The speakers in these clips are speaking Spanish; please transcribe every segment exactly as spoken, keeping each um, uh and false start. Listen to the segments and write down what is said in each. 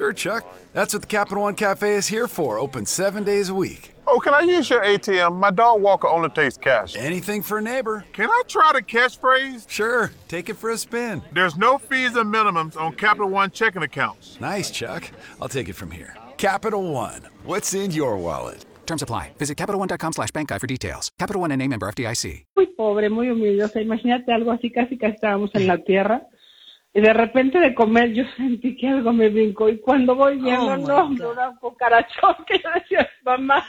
Sure, Chuck. That's what the Capital One Cafe is here for, open seven days a week. Oh, can I use your A T M? My dog walker only takes cash. Anything for a neighbor. Can I try the catchphrase? Sure, take it for a spin. There's no fees and minimums on Capital One checking accounts. Nice, Chuck. I'll take it from here. Capital One, what's in your wallet? Terms apply. Visit CapitalOne.com slash bank guide for details. Capital One N A member F D I C. Muy pobre, muy humilde. O sea, imagínate algo así, casi casi estábamos en la tierra. Y de repente de comer yo sentí que algo me brincó. Y cuando voy viendo, Oh, no, my no God. era un cucarachón que yo decía, mamá.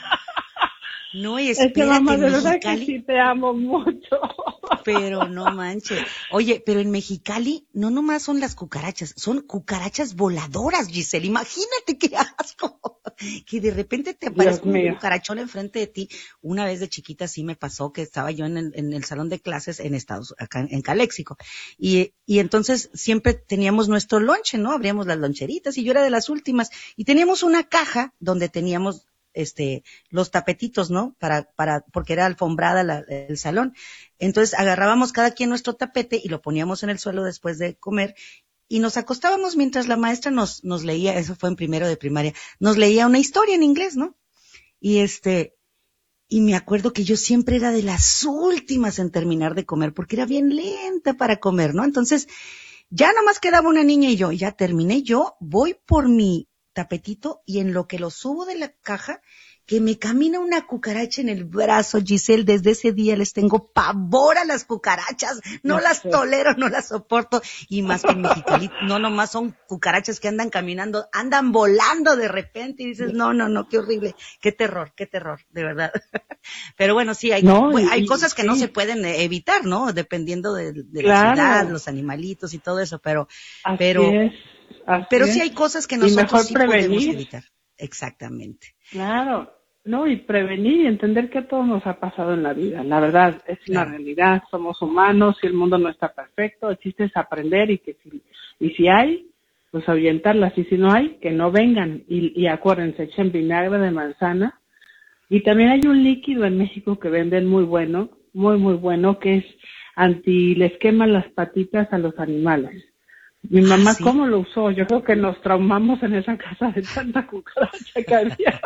No, y Es que espérate, mamá, en de verdad que Mexicali, sí te amo mucho. pero no manches. Oye, pero en Mexicali no nomás son las cucarachas, son cucarachas voladoras, Giselle. Imagínate qué asco. Que de repente te aparezca un mío. cucarachón enfrente de ti. Una vez de chiquita sí me pasó que estaba yo en el, en el salón de clases en Estados, acá en, en Caléxico. Y, y entonces siempre teníamos nuestro lonche, ¿no? Abríamos las loncheritas y yo era de las últimas. Y teníamos una caja donde teníamos este, los tapetitos, ¿no? Para, para, porque era alfombrada la, el salón. Entonces agarrábamos cada quien nuestro tapete y lo poníamos en el suelo después de comer y nos acostábamos mientras la maestra nos, nos leía, eso fue en primero de primaria, nos leía una historia en inglés, ¿no? Y este, y me acuerdo que yo siempre era de las últimas en terminar de comer porque era bien lenta para comer, ¿no? Entonces, ya nomás quedaba una niña y yo, ya terminé yo, voy por mi tapetito y en lo que lo subo de la caja, que me camina una cucaracha en el brazo, Giselle. Desde ese día les tengo pavor a las cucarachas, no No las sé. tolero, no las soporto, y más que en Mexicali, no nomás son cucarachas que andan caminando, andan volando de repente y dices, no, no, no, qué horrible, qué terror, qué terror, de verdad. Pero bueno, sí, hay, No, bueno, y- hay y- cosas que no sí. se pueden eh, evitar, ¿no? Dependiendo de, de Claro. la ciudad, los animalitos y todo eso, pero, Así pero, es. Así pero es. sí hay cosas que Y nosotros mejor sí podemos prevenir. evitar. Exactamente. Claro, no, y prevenir y entender que a todos nos ha pasado en la vida. La verdad, es una Claro. realidad, somos humanos y el mundo no está perfecto, el chiste es aprender y que si, y si hay, pues ahuyentarlas, y si no hay, que no vengan. Y, y acuérdense, echen vinagre de manzana. Y también hay un líquido en México que venden muy bueno, muy, muy bueno, que es anti, les quema las patitas a los animales. Mi Ah, mamá, ¿sí? ¿cómo lo usó? Yo creo que nos traumamos en esa casa de tanta cucaracha que había.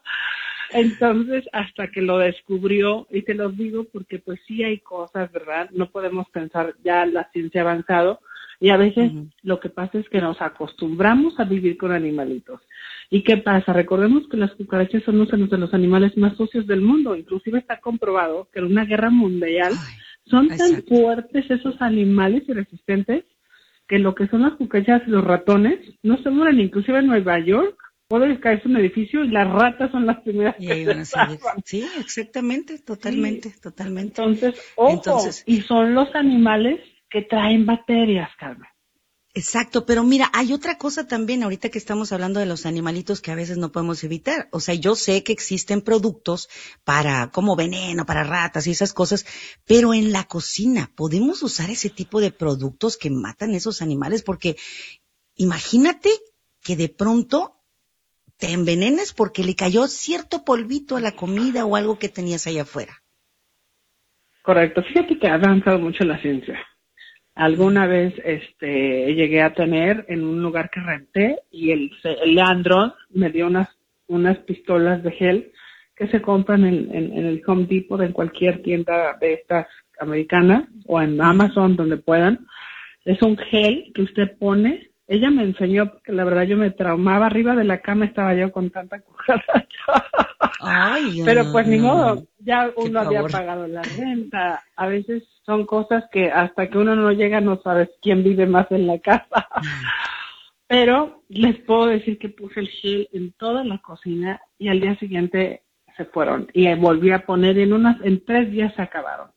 Entonces, hasta que lo descubrió, y te lo digo porque pues sí hay cosas, ¿verdad? No podemos pensar, ya la ciencia ha avanzado, y a veces Ujú. lo que pasa es que nos acostumbramos a vivir con animalitos. ¿Y qué pasa? Recordemos que las cucarachas son uno de los animales más sucios del mundo, inclusive está comprobado que en una guerra mundial Ay, son tan exacto. fuertes esos animales y resistentes que lo que son las cucarachas y los ratones no se mueren. Inclusive en Nueva York puede caerse un edificio y las ratas son las primeras Y que ahí se van a seguir. salvan. Sí, exactamente, totalmente, totalmente. Entonces, ojo, Entonces, y son los animales que traen bacterias, Carmen. exacto, pero mira, hay otra cosa también ahorita que estamos hablando de los animalitos que a veces no podemos evitar. O sea, yo sé que existen productos para, como veneno, para ratas y esas cosas, pero en la cocina podemos usar ese tipo de productos que matan esos animales porque imagínate que de pronto te envenenes porque le cayó cierto polvito a la comida o algo que tenías allá afuera. Correcto. Fíjate que ha avanzado mucho la ciencia. Alguna vez este llegué a tener en un lugar que renté y el, el Leandro me dio unas unas pistolas de gel que se compran en, en, en el Home Depot, en cualquier tienda de estas americanas o en Amazon, donde puedan. Es un gel que usted pone. Ella me enseñó porque la verdad yo me traumaba. Arriba de la cama estaba yo con tanta cucaracha. Ay, Pero pues ni no, modo, ya qué uno había pavor. pagado la renta. A veces son cosas que hasta que uno no llega no sabes quién vive más en la casa. Pero les puedo decir que puse el gel en toda la cocina y al día siguiente se fueron. Y volví a poner en unas, en tres días se acabaron.